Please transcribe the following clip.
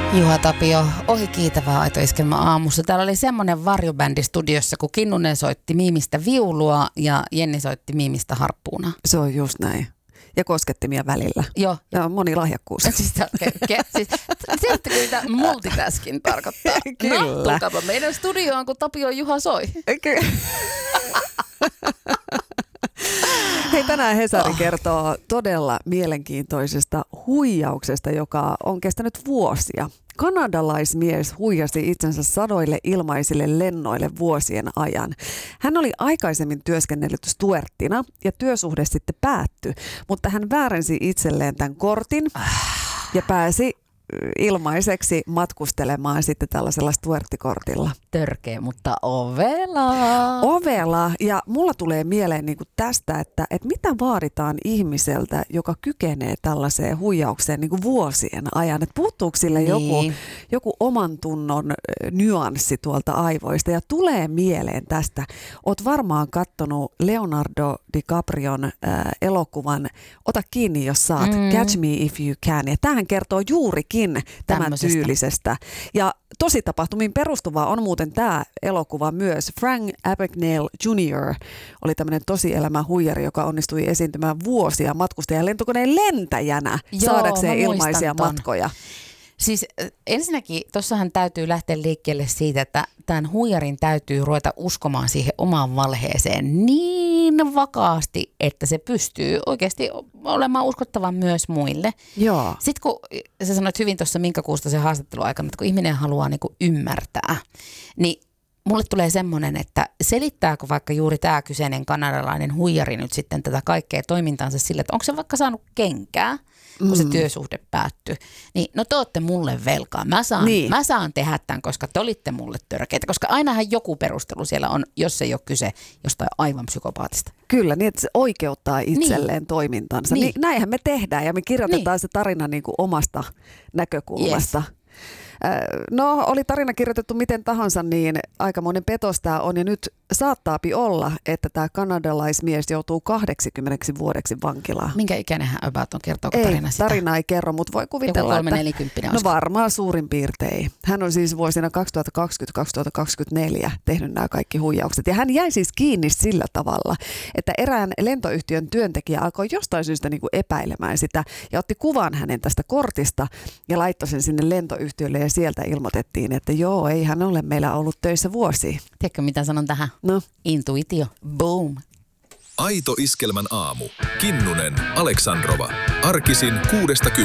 Juha Tapio, ohi kiitävää Aito-iskelmä aamussa. Täällä oli semmoinen varjobändi studiossa, kun Kinnunen soitti Miimistä viulua ja Jenni soitti Miimistä harppuuna. Se on just näin. Ja koskettimia välillä. Joo. Ja monilahjakkuus. Tiedättekö, mitä multitasking tarkoittaa? Kyllä. No, tulkaapa meidän studioon, kun Tapio Juha soi. Hei, tänään Hesari kertoo todella mielenkiintoisesta huijauksesta, joka on kestänyt vuosia. Kanadalaismies huijasi itsensä sadoille ilmaisille lennoille vuosien ajan. Hän oli aikaisemmin työskennellyt stuerttina ja työsuhde sitten päättyi, mutta hän väärensi itselleen tämän kortin ja pääsi ilmaiseksi matkustelemaan sitten tällaisella stuerttikortilla. Törkeä, mutta ovela. Ovela. Ja mulla tulee mieleen niin kuin tästä, että mitä vaaditaan ihmiseltä, joka kykenee tällaiseen huijaukseen niin kuin vuosien ajan. Että puuttuuko sille joku oman tunnon nyanssi tuolta aivoista. Ja tulee mieleen tästä. Oot varmaan kattonut Leonardo DiCaprion elokuvan Ota kiinni, jos saat. Catch me if you can. Ja tämähän kertoo juurikin tämän tyylisestä. Ja tositapahtumiin perustuva on muuten tämä elokuva myös. Frank Abagnale Jr. oli tämmöinen tosielämän huijari, joka onnistui esiintymään vuosia matkustajalentokoneen lentäjänä saadakseen ilmaisia matkoja. Siis ensinnäkin tuossahan täytyy lähteä liikkeelle siitä, että tämän huijarin täytyy ruveta uskomaan siihen omaan valheeseen niin vakaasti, että se pystyy oikeasti olemaan uskottava myös muille. Joo. Sitten kun sä sanoit hyvin tuossa Minka Kuustosen haastatteluaikana, että kun ihminen haluaa niin kuin ymmärtää, niin mulle tulee semmoinen, että selittääkö vaikka juuri tämä kyseinen kanadalainen huijari nyt sitten tätä kaikkea toimintaansa sille, että onko se vaikka saanut kenkää, kun se työsuhde päättyi. Niin, no te ootte mulle velkaa. Mä saan tehdä tämän, koska te olitte mulle törkeitä. Koska ainahan joku perustelu siellä on, jos ei ole kyse jostain aivan psykopaatista. Kyllä, niin että se oikeuttaa itselleen toimintansa. Niin, näinhän me tehdään ja me kirjoitetaan se tarina niin kuin omasta näkökulmasta. Yes. No, oli tarina kirjoitettu miten tahansa, niin aikamoinen petos tämä on. Ja nyt saattaapi olla, että tämä kanadalaismies joutuu 80 vuodeksi vankilaan. Minkä ikäinen hän about on? Kertooko tarina sitä? Tarina ei kerro, mutta voi kuvitella, joku 340. No varmaan suurin piirtein. Hän on siis vuosina 2020-2024 tehnyt nämä kaikki huijaukset. Ja hän jäi siis kiinni sillä tavalla, että erään lentoyhtiön työntekijä alkoi jostain syystä niin kuin epäilemään sitä ja otti kuvan hänen tästä kortista ja laittoi sen sinne lentoyhtiölle ja sieltä ilmoitettiin, että joo, ei hän ole meillä ollut töissä vuosia. Tiedätkö mitä sanon tähän? No. Intuitio. Boom. Aito iskelmän aamu. Kinnunen, Aleksandrova. Arkisin 6–10.